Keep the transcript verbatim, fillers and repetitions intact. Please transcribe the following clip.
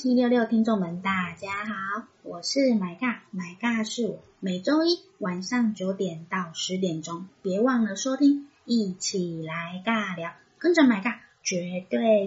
七六六听众们，大家好，我是买尬，买尬是我，每周一晚上九点到十点钟，别忘了收听，一起来尬聊，跟着买尬，绝对